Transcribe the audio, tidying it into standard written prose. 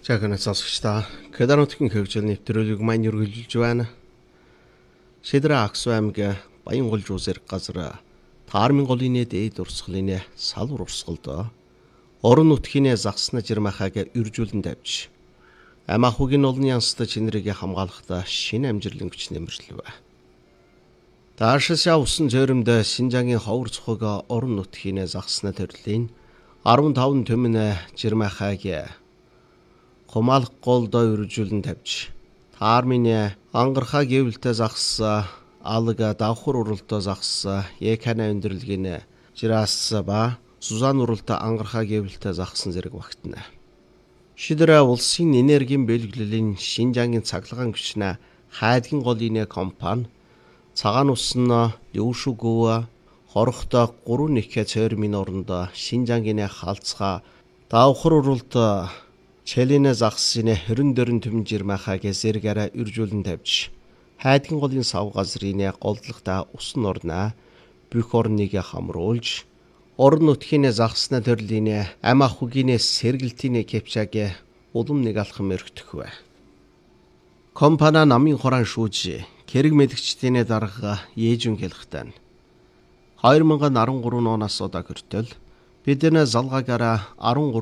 Жаахан сонсогчдаа Кедаронтгийн хөгжил нэвтрүүлэг маань үргэлжилж байна. Шидрэ Аксу аймгийн Баянгол жүзэр газар Таармын голын дээд урсгалын салвар урсгалд орон нутгийн загсна жирмахаг үржүүлэн давж амахугийн олон янстай чинрийг хамгаалахдаа шинэ амжилтын хүч нэмэрлэв. Таашаа усан зөөрөмд Шинжангийн ховор цохог орон нутгийн загсна төрлийн 15 төмөн жирмахаг Хумаалх голдоо үржүүлэн тавьж Таармын ангархаа гэвэлтэй загс алга давхар уралдаа загс Екана өндөрлөгийн жирас ба Сузан уралдаа ангархаа гэвэлтэй загсан зэрэг багтана. Шидрэ улсын энергийн бэлгэлэлийн Шинжангийн цахилгаан хүчнэ хайдгийн голын компани цагаан усан Өвшүгөө хорохтой 3 нэхэ цойрмын оронд Шинжангийн халцгаа давхар уралд Челинэ загсны 24 төмөн жирмахаг зэрэгээрээ үржүүлэн тавьж хайдгийн голын сав газрын голдлогтой усан орноо бүх орныг хамруулж орон нутгийн загсна төрлийн амахугийн сэргэлтийн кепчаг улам нэг алхам өргөтгөв. Компани намын хорон шүүж хэрэг мэдгчдийн дарга ээжүн хэлэхтэн 2013 оноос одоо хүртэл бид энэ залгаагаараа 13